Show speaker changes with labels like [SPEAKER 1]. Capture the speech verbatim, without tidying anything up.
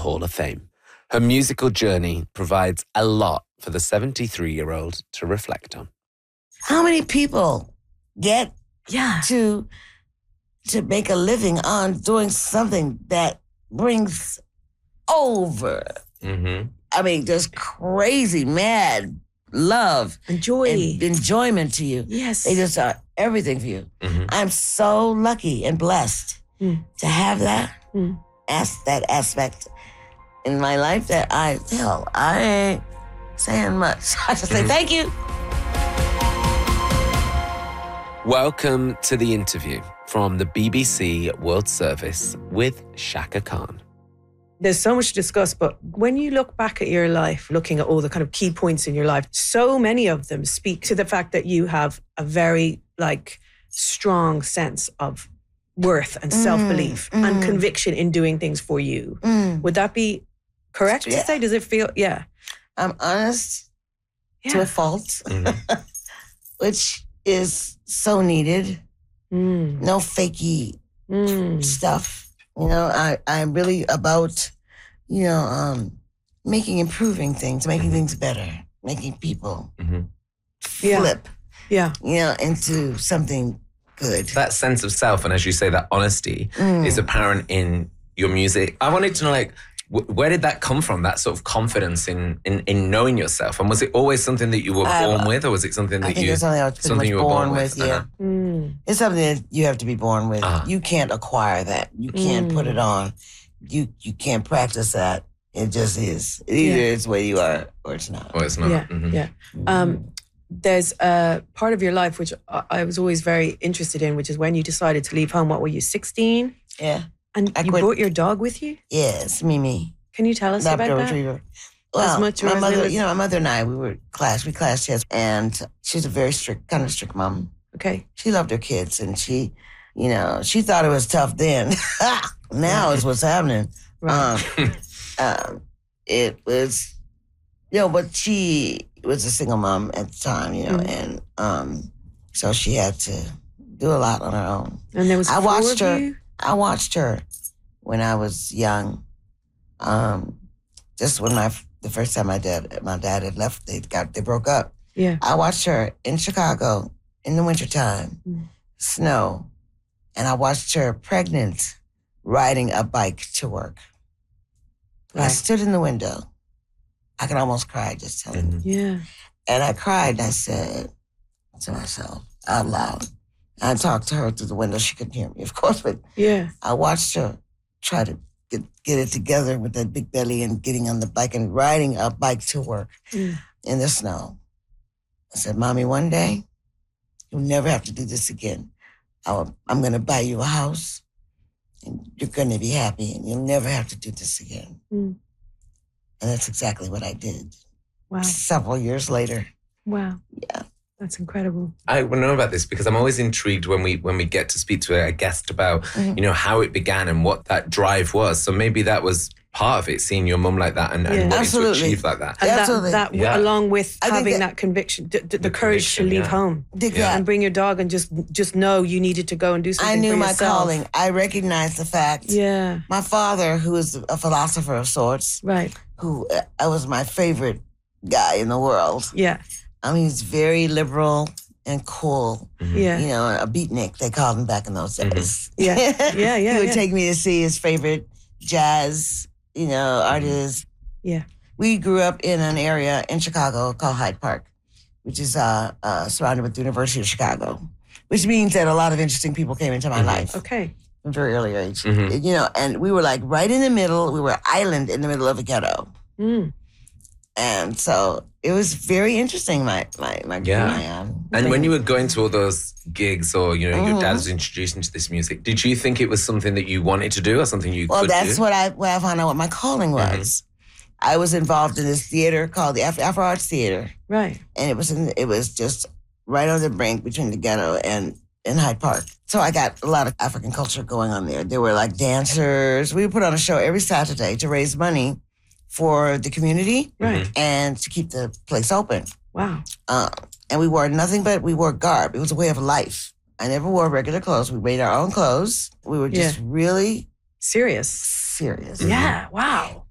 [SPEAKER 1] Hall of Fame. Her musical journey provides a lot for the seventy-three-year-old to reflect on.
[SPEAKER 2] How many people get
[SPEAKER 3] yeah.
[SPEAKER 2] to, to make a living on doing something that brings over,
[SPEAKER 1] Mm-hmm.
[SPEAKER 2] I mean, just crazy, mad love
[SPEAKER 3] and joy
[SPEAKER 2] and enjoyment to you.
[SPEAKER 3] Yes.
[SPEAKER 2] They just are everything for you.
[SPEAKER 1] Mm-hmm.
[SPEAKER 2] I'm so lucky and blessed
[SPEAKER 3] mm.
[SPEAKER 2] to have that,
[SPEAKER 3] mm.
[SPEAKER 2] as, that aspect in my life that I, hell, I ain't saying much. I just say
[SPEAKER 1] mm-hmm.
[SPEAKER 2] thank you.
[SPEAKER 1] Welcome to the interview from the B B C World Service with Chaka Khan.
[SPEAKER 3] There's so much to discuss, but when you look back at your life, looking at all the kind of key points in your life, so many of them speak to the fact that you have a very like strong sense of worth and
[SPEAKER 2] Mm,
[SPEAKER 3] self-belief
[SPEAKER 2] mm.
[SPEAKER 3] and conviction in doing things for you.
[SPEAKER 2] Mm.
[SPEAKER 3] Would that be correct
[SPEAKER 2] Yeah.
[SPEAKER 3] to say? Does it feel, yeah.
[SPEAKER 2] I'm honest
[SPEAKER 3] yeah.
[SPEAKER 2] to a fault,
[SPEAKER 1] Mm-hmm.
[SPEAKER 2] which is so needed.
[SPEAKER 3] Mm.
[SPEAKER 2] No fakey
[SPEAKER 3] Mm.
[SPEAKER 2] stuff. You know, I, I'm really about, you know, um, making, improving things, making
[SPEAKER 1] Mm-hmm.
[SPEAKER 2] things better, making people
[SPEAKER 1] Mm-hmm.
[SPEAKER 3] Yeah.
[SPEAKER 2] flip,
[SPEAKER 3] Yeah.
[SPEAKER 2] you know, into something good.
[SPEAKER 1] That sense of self, and as you say, that honesty
[SPEAKER 2] Mm.
[SPEAKER 1] is apparent in your music. I wanted to know, like, wh- where did that come from, that sort of confidence in, in in knowing yourself? And was it always something that you were
[SPEAKER 2] I-
[SPEAKER 1] born with, or was it something that
[SPEAKER 2] I think
[SPEAKER 1] you...
[SPEAKER 2] it's something I was pretty
[SPEAKER 1] something
[SPEAKER 2] much
[SPEAKER 1] you were
[SPEAKER 2] born,
[SPEAKER 1] born
[SPEAKER 2] with,
[SPEAKER 1] with,
[SPEAKER 2] yeah.
[SPEAKER 1] uh-huh.
[SPEAKER 3] Mm.
[SPEAKER 2] It's something that you have to be born with.
[SPEAKER 1] Uh-huh.
[SPEAKER 2] You can't acquire that. You can't
[SPEAKER 3] Mm.
[SPEAKER 2] put it on. You you can't practice that. It just is. Either
[SPEAKER 3] Yeah.
[SPEAKER 2] it's where you are or it's not.
[SPEAKER 1] Or it's not.
[SPEAKER 3] Yeah,
[SPEAKER 1] Mhm.
[SPEAKER 3] yeah. Um, there's a part of your life which I, I was always very interested in, which is when you decided to leave home. What were you, sixteen?
[SPEAKER 2] Yeah.
[SPEAKER 3] And
[SPEAKER 2] I
[SPEAKER 3] you
[SPEAKER 2] quit.
[SPEAKER 3] brought your dog with you?
[SPEAKER 2] Yes, Mimi.
[SPEAKER 3] Can you tell us about
[SPEAKER 2] Labrador
[SPEAKER 3] that?
[SPEAKER 2] retriever. Well,
[SPEAKER 3] much or
[SPEAKER 2] my
[SPEAKER 3] as
[SPEAKER 2] mother,
[SPEAKER 3] little as-
[SPEAKER 2] you know, my mother and I, we were class, we class chess, and she's a very strict, kind of strict mom.
[SPEAKER 3] Okay.
[SPEAKER 2] She loved her kids, and she, you know, she thought it was tough then. Now is what's happening.
[SPEAKER 3] Right.
[SPEAKER 2] Um, um, it was, you know, but she was a single mom at the time, you know,
[SPEAKER 3] Mm.
[SPEAKER 2] and um, so she had to do a lot on her own.
[SPEAKER 3] And there was
[SPEAKER 2] I
[SPEAKER 3] four
[SPEAKER 2] watched
[SPEAKER 3] of
[SPEAKER 2] her.
[SPEAKER 3] you?
[SPEAKER 2] I watched her when I was young. Um, just when my the first time my dad my dad had left, they got they broke up.
[SPEAKER 3] Yeah.
[SPEAKER 2] I watched her in Chicago in the wintertime,
[SPEAKER 3] Mm.
[SPEAKER 2] snow, and I watched her pregnant riding a bike to work. I
[SPEAKER 3] Right.
[SPEAKER 2] stood in the window. I could almost cry just telling you.
[SPEAKER 1] Mhm.
[SPEAKER 3] Yeah.
[SPEAKER 2] And I cried and I said to myself out loud. I talked to her through the window. She couldn't hear me, of course, but
[SPEAKER 3] Yeah.
[SPEAKER 2] I watched her try to get, get it together with that big belly and getting on the bike and riding a bike to work
[SPEAKER 3] Mm.
[SPEAKER 2] in the snow. I said, Mommy, one day you'll never have to do this again. I will, I'm going to buy you a house and you're going to be happy and you'll never have to do this again.
[SPEAKER 3] Mm.
[SPEAKER 2] And that's exactly what I did.
[SPEAKER 3] Wow.
[SPEAKER 2] Several years later.
[SPEAKER 3] Wow.
[SPEAKER 2] Yeah.
[SPEAKER 3] That's incredible.
[SPEAKER 1] I want to know about this because I'm always intrigued when we when we get to speak to a guest about,
[SPEAKER 2] Mhm.
[SPEAKER 1] you know, how it began and what that drive was. So maybe that was part of it, seeing your mum like that and, and
[SPEAKER 3] Yeah.
[SPEAKER 1] wanting
[SPEAKER 2] Absolutely.
[SPEAKER 1] to achieve like that.
[SPEAKER 3] And
[SPEAKER 2] Absolutely.
[SPEAKER 3] that, that
[SPEAKER 1] Yeah.
[SPEAKER 3] along with
[SPEAKER 2] I think
[SPEAKER 3] having
[SPEAKER 2] that-
[SPEAKER 3] that, conviction, d- d- the,
[SPEAKER 1] The
[SPEAKER 3] courage to
[SPEAKER 1] conviction,
[SPEAKER 3] leave
[SPEAKER 1] yeah.
[SPEAKER 3] home
[SPEAKER 2] Did
[SPEAKER 1] Yeah.
[SPEAKER 2] that.
[SPEAKER 3] and bring your dog and just just know you needed to go and do something
[SPEAKER 2] I knew
[SPEAKER 3] for
[SPEAKER 2] my
[SPEAKER 3] yourself.
[SPEAKER 2] calling. I recognized the fact.
[SPEAKER 3] Yeah.
[SPEAKER 2] My father, who is a philosopher of sorts,
[SPEAKER 3] Right.
[SPEAKER 2] who uh, I was my favorite guy in the world.
[SPEAKER 3] Yeah.
[SPEAKER 2] I mean, he's very liberal and cool.
[SPEAKER 3] Yeah.
[SPEAKER 2] You know, a beatnik, they called him back in those days.
[SPEAKER 3] Yeah. Yeah, yeah,
[SPEAKER 2] He would
[SPEAKER 3] yeah.
[SPEAKER 2] take me to see his favorite jazz, you know, artists.
[SPEAKER 3] Yeah.
[SPEAKER 2] We grew up in an area in Chicago called Hyde Park, which is uh, uh, surrounded with the University of Chicago, which means that a lot of interesting people came into my
[SPEAKER 1] Mhm.
[SPEAKER 2] life
[SPEAKER 3] Okay.
[SPEAKER 2] from a very early age.
[SPEAKER 1] Mhm.
[SPEAKER 2] You know, and we were like right in the middle. We were an island in the middle of a ghetto.
[SPEAKER 3] Mm.
[SPEAKER 2] And so it was very interesting, my my my,
[SPEAKER 1] Yeah.
[SPEAKER 2] my um,
[SPEAKER 1] And when you were going to all those gigs or, you know, your
[SPEAKER 2] Mhm.
[SPEAKER 1] dad was introducing to this music, did you think it was something that you wanted to do or something you
[SPEAKER 2] well,
[SPEAKER 1] could
[SPEAKER 2] that's
[SPEAKER 1] do?
[SPEAKER 2] what I what I found out what my calling was. I was involved in this theater called the Af- Afro Arts Theater,
[SPEAKER 3] Right.
[SPEAKER 2] and it was in, it was just right on the brink between the ghetto and in Hyde Park. So I got a lot of African culture going on there. There were like dancers. We would put on a show every Saturday to raise money for the community
[SPEAKER 3] Right.
[SPEAKER 2] and to keep the place open.
[SPEAKER 3] Wow.
[SPEAKER 2] Um, and we wore nothing but, we wore garb. It was a way of life. I never wore regular clothes. We made our own clothes. We were just
[SPEAKER 3] Yeah.
[SPEAKER 2] really
[SPEAKER 3] Serious.
[SPEAKER 2] serious.
[SPEAKER 1] Mhm.
[SPEAKER 3] Yeah. Wow.